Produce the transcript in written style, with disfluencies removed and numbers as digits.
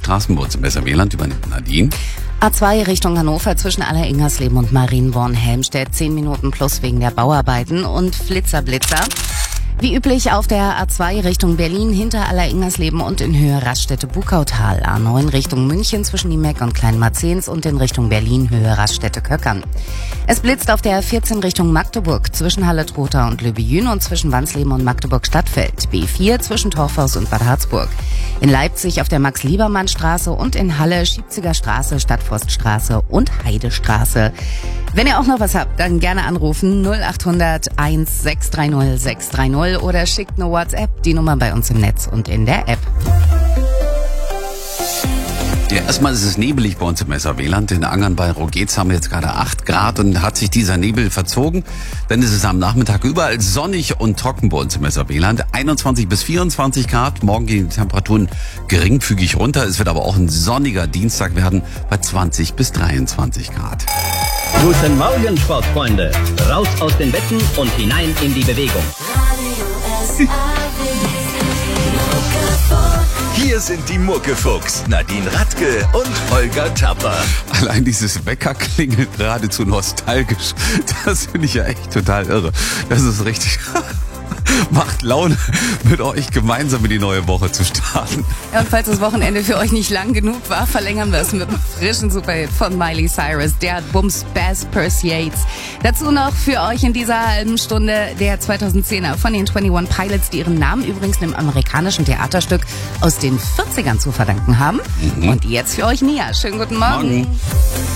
Straßenbahn-Messer Wieland übernimmt Nadine. A2 Richtung Hannover zwischen Alleringersleben und Marienborn-Helmstedt. 10 Minuten plus wegen der Bauarbeiten und Flitzer. Wie üblich auf der A2 Richtung Berlin hinter Alleringersleben und in Höhe Raststätte-Bukautal. A9 Richtung München zwischen Niemeck und Kleinmarzens und in Richtung Berlin Höhe Raststätte-Köckern. Es blitzt auf der A14 Richtung Magdeburg zwischen Halle-Trotha und Löbejün und zwischen Wansleben und Magdeburg-Stadtfeld. B4 zwischen Torfhaus und Bad Harzburg. In Leipzig auf der Max-Liebermann-Straße und in Halle Schiebziger Straße, Stadtforststraße und Heidestraße. Wenn ihr auch noch was habt, dann gerne anrufen 0800 1630 630 oder schickt eine WhatsApp, die Nummer bei uns im Netz und in der App. Ja, erstmal ist es nebelig bei uns im Messer-Wieland. In Angern bei Rogetz haben wir jetzt gerade 8 Grad und hat sich dieser Nebel verzogen. Dann ist es am Nachmittag überall sonnig und trocken bei uns im Messer-Wieland. 21 bis 24 Grad. Morgen gehen die Temperaturen geringfügig runter. Es wird aber auch ein sonniger Dienstag werden bei 20 bis 23 Grad. Guten Morgen, Sportfreunde. Raus aus den Betten und hinein in die Bewegung. Hier sind die Muckefuchs, Nadine Radke und Holger Tapper. Allein dieses Wecker klingelt geradezu nostalgisch. Das finde ich ja echt total irre. Das ist richtig... Macht Laune, mit euch gemeinsam in die neue Woche zu starten. Ja, und falls das Wochenende für euch nicht lang genug war, verlängern wir es mit einem frischen Superhit von Miley Cyrus. Der hat Bums Bass Persuades. Dazu noch für euch in dieser halben Stunde der 2010er von den 21 Pilots, die ihren Namen übrigens einem amerikanischen Theaterstück aus den 40ern zu verdanken haben. Und jetzt für euch Nia. Schönen guten Morgen.